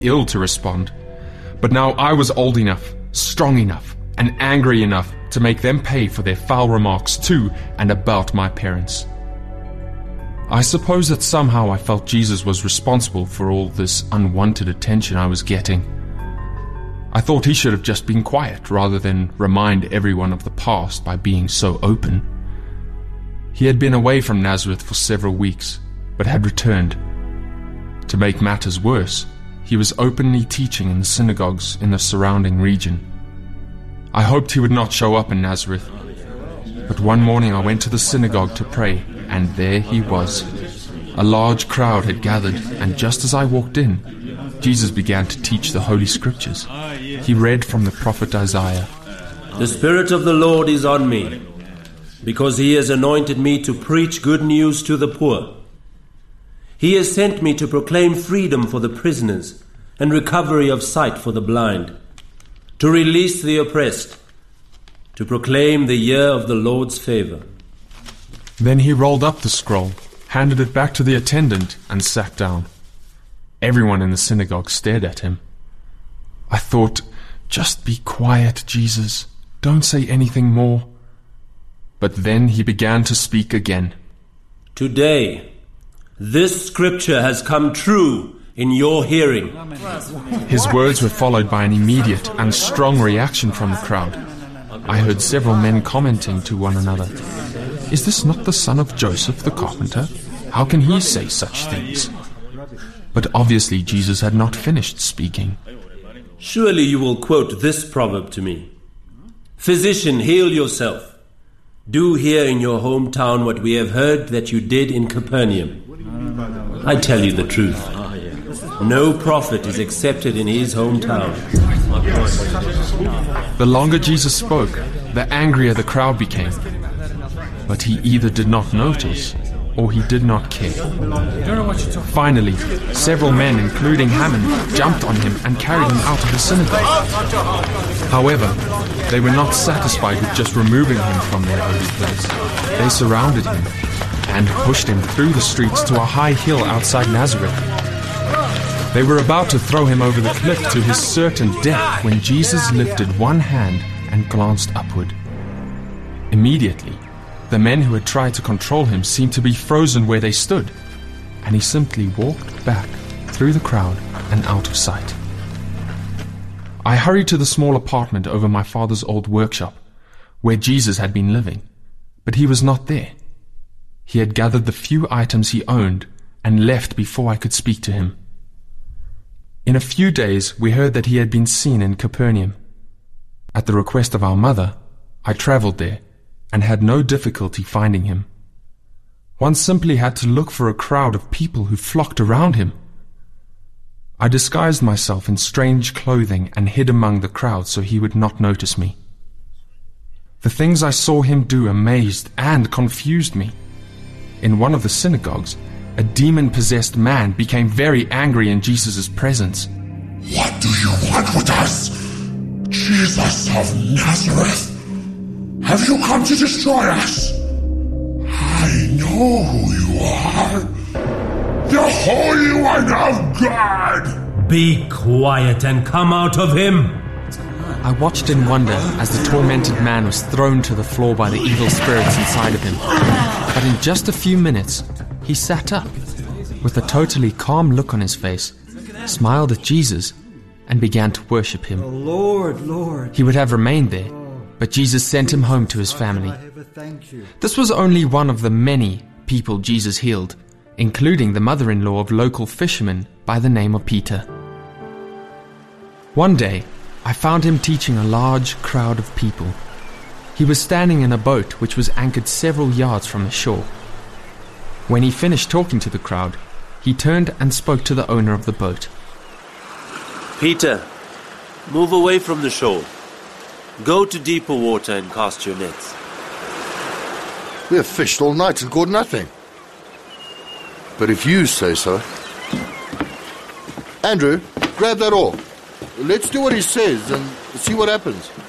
ill to respond. But now I was old enough, strong enough, and angry enough to make them pay for their foul remarks to and about my parents. I suppose that somehow I felt Jesus was responsible for all this unwanted attention I was getting. I thought he should have just been quiet rather than remind everyone of the past by being so open. He had been away from Nazareth for several weeks, but had returned. To make matters worse, he was openly teaching in the synagogues in the surrounding region. I hoped he would not show up in Nazareth, but one morning I went to the synagogue to pray, and there he was. A large crowd had gathered, and just as I walked in, Jesus began to teach the Holy Scriptures. He read from the prophet Isaiah. "The Spirit of the Lord is on me, because he has anointed me to preach good news to the poor. He has sent me to proclaim freedom for the prisoners and recovery of sight for the blind, to release the oppressed, to proclaim the year of the Lord's favor." Then he rolled up the scroll, handed it back to the attendant, and sat down. Everyone in the synagogue stared at him. I thought, just be quiet, Jesus. Don't say anything more. But then he began to speak again. "Today, this scripture has come true in your hearing." His words were followed by an immediate and strong reaction from the crowd. I heard several men commenting to one another, "Is this not the son of Joseph the carpenter? How can he say such things?" But obviously Jesus had not finished speaking. "Surely you will quote this proverb to me. 'Physician, heal yourself. Do here in your hometown what we have heard that you did in Capernaum.' I tell you the truth. No prophet is accepted in his hometown." The longer Jesus spoke, the angrier the crowd became. But he either did not notice, or he did not care. Finally, several men, including Haman, jumped on him and carried him out of the synagogue. However, they were not satisfied with just removing him from their holy place. They surrounded him and pushed him through the streets to a high hill outside Nazareth. They were about to throw him over the cliff to his certain death when Jesus lifted one hand and glanced upward. Immediately, the men who had tried to control him seemed to be frozen where they stood, and he simply walked back through the crowd and out of sight. I hurried to the small apartment over my father's old workshop, where Jesus had been living, but he was not there. He had gathered the few items he owned and left before I could speak to him. In a few days, we heard that he had been seen in Capernaum. At the request of our mother, I traveled there and had no difficulty finding him. One simply had to look for a crowd of people who flocked around him. I disguised myself in strange clothing and hid among the crowd so he would not notice me. The things I saw him do amazed and confused me. In one of the synagogues, a demon-possessed man became very angry in Jesus' presence. "What do you want with us, Jesus of Nazareth? Have you come to destroy us? I know who you are. The Holy One of God!" "Be quiet and come out of him!" I watched in wonder as the tormented man was thrown to the floor by the evil spirits inside of him. But in just a few minutes, he sat up, with a totally calm look on his face, smiled at Jesus, and began to worship him. Lord. He would have remained there, but Jesus sent him home to his family. This was only one of the many people Jesus healed, including the mother-in-law of local fishermen by the name of Peter. One day, I found him teaching a large crowd of people. He was standing in a boat which was anchored several yards from the shore. When he finished talking to the crowd, he turned and spoke to the owner of the boat. "Peter, move away from the shore. Go to deeper water and cast your nets." We have fished all night and caught nothing. But if you say so... Andrew, grab that oar. Let's do what he says and see what happens.